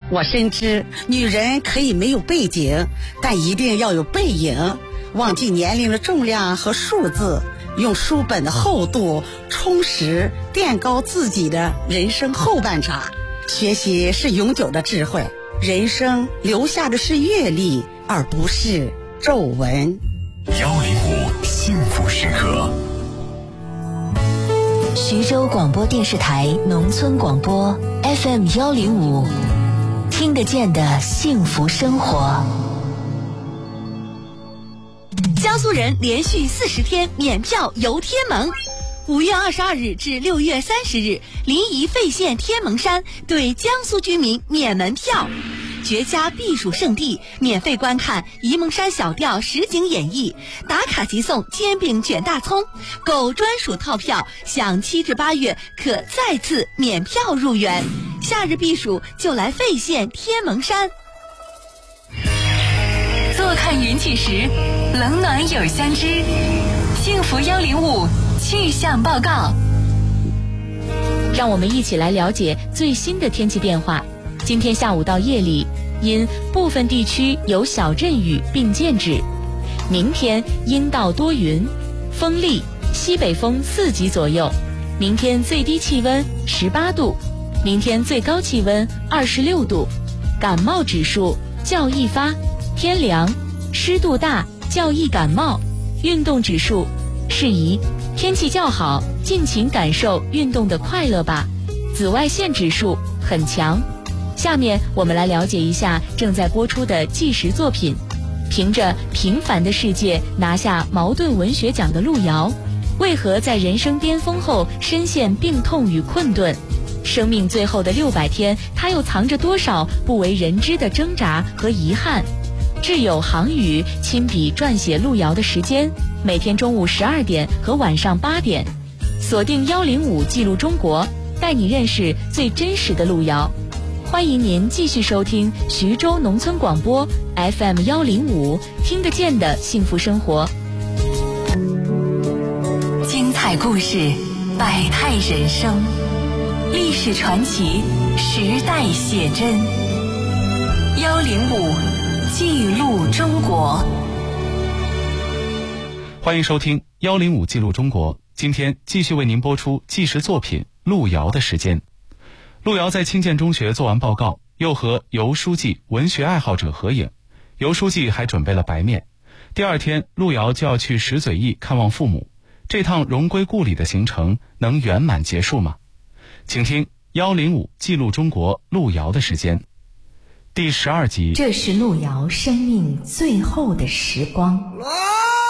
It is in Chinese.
我深知女人可以没有背景，但一定要有背影。忘记年龄的重量和数字，用书本的厚度充实垫高自己的人生后半场。学习是永久的智慧，人生留下的是阅历，而不是皱纹。 105幸福时刻。 徐州广播电视台农村广播 FM 105，听得见的幸福生活。 江苏人连续40天免票游天门。5月22日至6月30日，临沂费县天门山对江苏居民免门票，绝佳避暑胜地，免费观看沂蒙山小调实景演绎，打卡即送煎饼卷大葱，购专属套票享7至8月可再次免票入园。夏日避暑就来费县天门山。 坐看云起时，冷暖有相知。幸福105气象报告， 让我们一起来了解最新的天气变化。今天下午到夜里，因部分地区有小阵雨并见至。明天阴到多云，风力西北风4级左右。明天最低气温18度，明天最高气温26度。感冒指数较易发，天凉，湿度大，较易感冒。运动指数适宜，天气较好，尽情感受运动的快乐吧。紫外线指数很强。下面我们来了解一下正在播出的纪实作品。凭着《平凡的世界》拿下茅盾文学奖的路遥，为何在人生巅峰后深陷病痛与困顿？生命最后的600天，他又藏着多少不为人知的挣扎和遗憾？挚友航宇亲笔撰写路遥的时间，每天中午12点和晚上8点，锁定105记录中国，带你认识最真实的路遥。欢迎您继续收听徐州农村广播 FM 105，听得见的幸福生活。 精彩故事，百态人生，历史传奇，时代写真。105记录中国。 欢迎收听105记录中国。今天继续为您播出纪实作品《路遥的时间》。路遥在清涧中学做完报告，又和尤书记文学爱好者合影，尤书记还准备了白面。第二天，路遥就要去石嘴驿看望父母，这趟荣归故里的行程能圆满结束吗？请听105记录中国路遥的时间第12集。 这是路遥生命最后的时光。